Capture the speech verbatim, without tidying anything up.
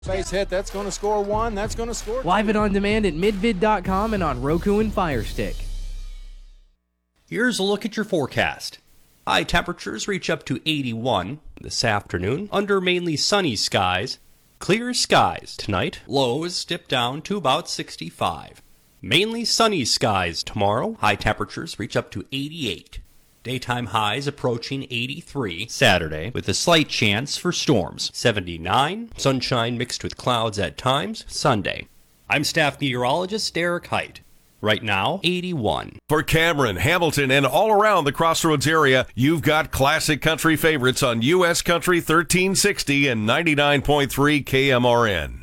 Base hit, that's going to score one, that's going to score two. Live it on demand at midvid dot com and on Roku and Fire Stick. Here's a look at your forecast. High temperatures reach up to eighty-one this afternoon under mainly sunny skies. Clear skies tonight. Lows dip down to about sixty-five. Mainly sunny skies tomorrow. High temperatures reach up to eighty-eight. Daytime highs approaching eighty-three. Saturday with a slight chance for storms. seventy-nine. Sunshine mixed with clouds at times. Sunday. I'm staff meteorologist Derek Height. Right now, eighty-one. For Cameron, Hamilton, and all around the Crossroads area, you've got classic country favorites on U S Country thirteen sixty and ninety-nine point three K M R N.